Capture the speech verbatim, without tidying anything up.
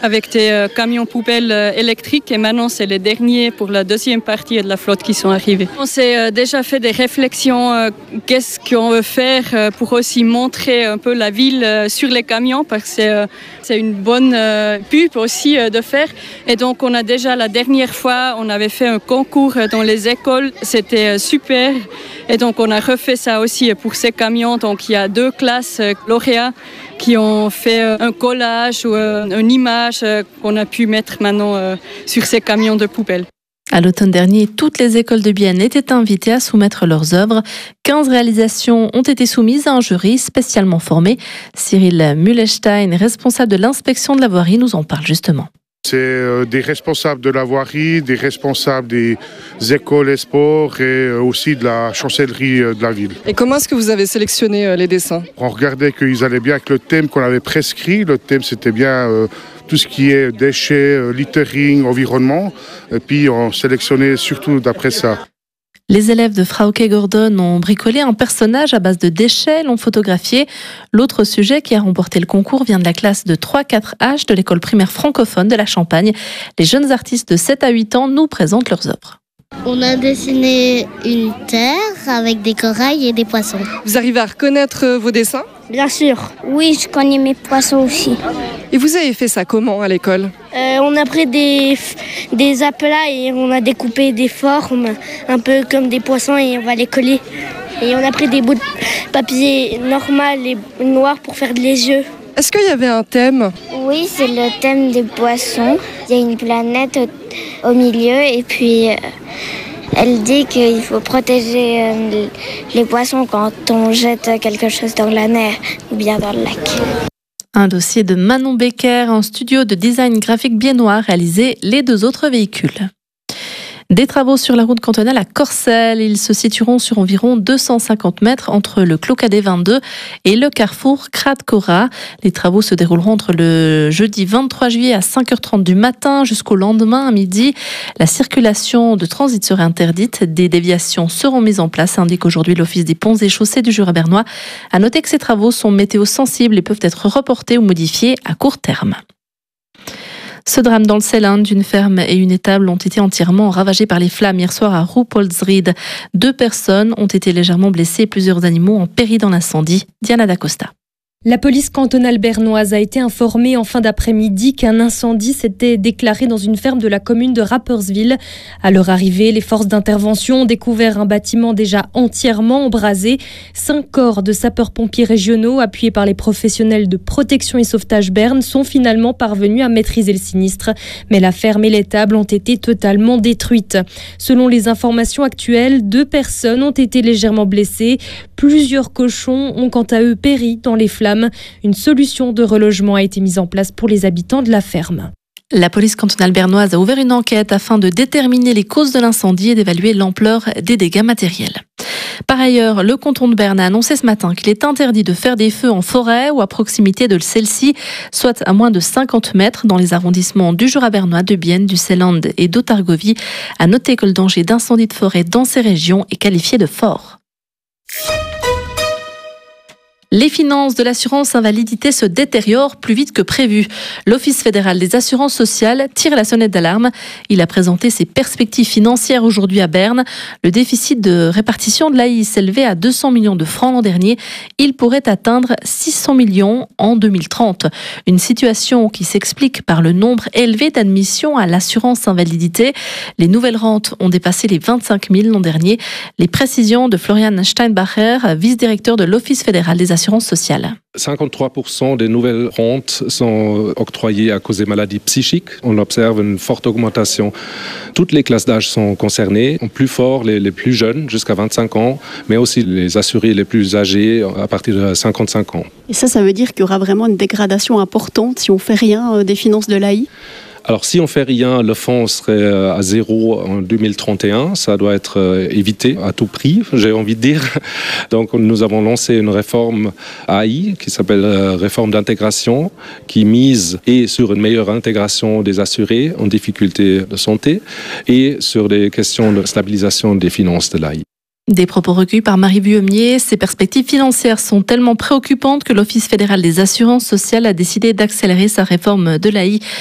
avec des euh, camions poubelles euh, électriques et maintenant c'est les derniers pour la deuxième partie de la flotte qui sont arrivés. On s'est euh, déjà fait des réflexions, euh, qu'est-ce qu'on veut faire euh, pour aussi montrer un peu la ville euh, sur les camions parce que c'est, euh, c'est une bonne euh, pub aussi euh, de faire. Et donc on a déjà la dernière fois, on avait fait un concours dans les écoles, c'était euh, super. Et donc on a refait ça aussi pour ces camions. Donc il y a deux classes euh, lauréats qui ont fait euh, un collage ou euh, une image euh, qu'on a pu mettre maintenant euh, sur ces camions de poubelle. À l'automne dernier, toutes les écoles de Bienne étaient invitées à soumettre leurs œuvres. quinze réalisations ont été soumises à un jury spécialement formé. Cyril Mühlestein, responsable de l'inspection de la voirie, nous en parle justement. C'est des responsables de la voirie, des responsables des écoles et sports et aussi de la chancellerie de la ville. Et comment est-ce que vous avez sélectionné les dessins ? On regardait qu'ils allaient bien avec le thème qu'on avait prescrit. Le thème, c'était bien euh, tout ce qui est déchets, littering, environnement. Et puis on sélectionnait surtout d'après ça. Les élèves de Frauke Gordon ont bricolé un personnage à base de déchets, l'ont photographié. L'autre sujet qui a remporté le concours vient de la classe de trois quatre H de l'école primaire francophone de la Champagne. Les jeunes artistes de sept à huit ans nous présentent leurs œuvres. On a dessiné une terre avec des corails et des poissons. Vous arrivez à reconnaître vos dessins ? Bien sûr. Oui, je connais mes poissons aussi. Et vous avez fait ça comment à l'école ? euh, On a pris des, des aplats et on a découpé des formes, un peu comme des poissons et on va les coller. Et on a pris des bouts de papier normal et noir pour faire les yeux. Est-ce qu'il y avait un thème ? Oui, c'est le thème des poissons. Il y a une planète au, au milieu et puis euh, elle dit qu'il faut protéger euh, les poissons quand on jette quelque chose dans la mer ou bien dans le lac. Un dossier de Manon Becker, un studio de design graphique biennois réalisé les deux autres véhicules. Des travaux sur la route cantonale à Corcelles. Ils se situeront sur environ deux cent cinquante mètres entre le Clos Cadet vingt-deux et le carrefour Crade-Cora. Les travaux se dérouleront entre le jeudi vingt-trois juillet à cinq heures trente du matin jusqu'au lendemain à midi. La circulation de transit serait interdite. Des déviations seront mises en place, indique aujourd'hui l'Office des ponts et chaussées du Jura bernois. À noter que ces travaux sont météo-sensibles et peuvent être reportés ou modifiés à court terme. Ce drame dans le Célinde, une ferme et une étable ont été entièrement ravagées par les flammes hier soir à Ruppoldsried. Deux personnes ont été légèrement blessées et plusieurs animaux ont péri dans l'incendie. Diana D'Acosta. La police cantonale bernoise a été informée en fin d'après-midi qu'un incendie s'était déclaré dans une ferme de la commune de Rapperswil. À leur arrivée, les forces d'intervention ont découvert un bâtiment déjà entièrement embrasé. Cinq corps de sapeurs-pompiers régionaux, appuyés par les professionnels de protection et sauvetage Berne, sont finalement parvenus à maîtriser le sinistre. Mais la ferme et l'étable ont été totalement détruites. Selon les informations actuelles, deux personnes ont été légèrement blessées. Plusieurs cochons ont quant à eux péri dans les flammes. Une solution de relogement a été mise en place pour les habitants de la ferme. La police cantonale bernoise a ouvert une enquête afin de déterminer les causes de l'incendie et d'évaluer l'ampleur des dégâts matériels. Par ailleurs, le canton de Berne a annoncé ce matin qu'il est interdit de faire des feux en forêt ou à proximité de celle-ci, soit à moins de cinquante mètres dans les arrondissements du Jura bernois, de Bienne, du Seeland et d'Otargovie. À noter que le danger d'incendie de forêt dans ces régions est qualifié de fort. Les finances de l'assurance invalidité se détériorent plus vite que prévu. L'Office fédéral des assurances sociales tire la sonnette d'alarme. Il a présenté ses perspectives financières aujourd'hui à Berne. Le déficit de répartition de l'A I s'élevait à deux cents millions de francs l'an dernier. Il pourrait atteindre six cents millions en deux mille trente. Une situation qui s'explique par le nombre élevé d'admissions à l'assurance invalidité. Les nouvelles rentes ont dépassé les vingt-cinq mille l'an dernier. Les précisions de Florian Steinbacher, vice-directeur de l'Office fédéral des assurances sociale. cinquante-trois pour cent des nouvelles rentes sont octroyées à cause des maladies psychiques. On observe une forte augmentation. Toutes les classes d'âge sont concernées. En plus fort, les, les plus jeunes, jusqu'à vingt-cinq ans, mais aussi les assurés les plus âgés à partir de cinquante-cinq ans. Et ça, ça veut dire qu'il y aura vraiment une dégradation importante si on ne fait rien des finances de l'A I ? Alors, si on fait rien, le fonds serait à zéro en deux mille trente et un. Ça doit être évité à tout prix, j'ai envie de dire. Donc, nous avons lancé une réforme A I qui s'appelle réforme d'intégration, qui mise et sur une meilleure intégration des assurés en difficulté de santé et sur des questions de stabilisation des finances de l'A I. Des propos recueillis par Marie Vuillemier. Ces perspectives financières sont tellement préoccupantes que l'Office fédéral des assurances sociales a décidé d'accélérer sa réforme de l'A I.